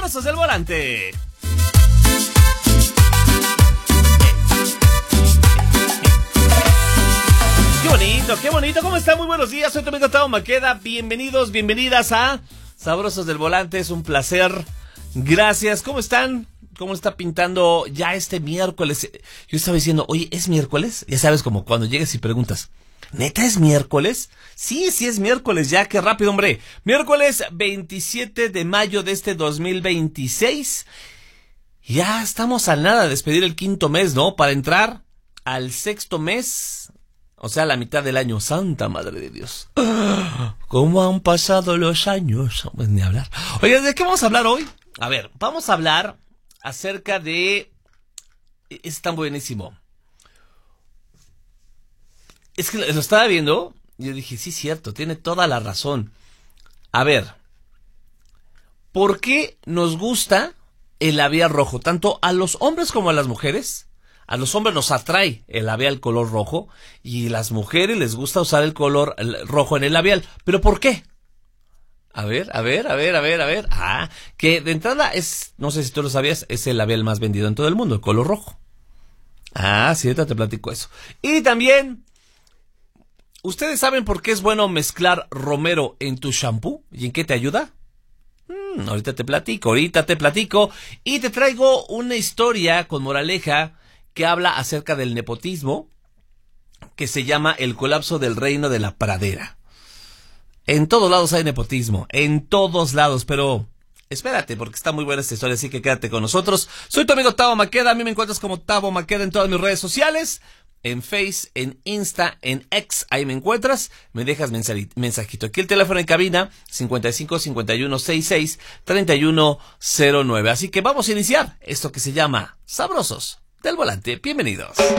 Sabrosos del Volante. Qué bonito, ¿cómo están? Muy buenos días, soy tu amigo Tavo Maqueda, bienvenidos, bienvenidas a Sabrosos del Volante, es un placer, gracias, ¿cómo están? ¿Cómo está pintando ya este miércoles? Yo estaba diciendo, oye, ¿es miércoles? Ya sabes, como cuando llegas y preguntas, ¿neta es miércoles? Sí es miércoles, ya, qué rápido, hombre. Miércoles 27 de mayo de este 2026. Ya estamos a nada de despedir el quinto mes, ¿no? Para entrar al sexto mes, o sea, la mitad del año. Santa Madre de Dios. ¿Cómo han pasado los años? Pues ni hablar. Oye, ¿de qué vamos a hablar hoy? A ver, vamos a hablar acerca de... Es tan buenísimo. Es que lo estaba viendo y yo dije, sí, cierto, tiene toda la razón. A ver, ¿por qué nos gusta el labial rojo? Tanto a los hombres como a las mujeres. A los hombres nos atrae el labial color rojo y a las mujeres les gusta usar el color rojo en el labial. ¿Pero por qué? A ver. Que de entrada es, no sé si tú lo sabías, es el labial más vendido en todo el mundo, el color rojo. Sí, ahorita te platico eso. Y también, ¿ustedes saben por qué es bueno mezclar romero en tu shampoo? ¿Y en qué te ayuda? Ahorita te platico. Y te traigo una historia con moraleja que habla acerca del nepotismo, que se llama El colapso del reino de la pradera. En todos lados hay nepotismo, en todos lados, pero espérate, porque está muy buena esta historia, así que quédate con nosotros. Soy tu amigo Tavo Maqueda, a mí me encuentras como Tavo Maqueda en todas mis redes sociales, en Face, en Insta, en X, ahí me encuentras, me dejas mensajito. Aquí el teléfono en cabina, 55 51 66 3109. Así que vamos a iniciar esto que se llama Sabrosos del Volante. Bienvenidos.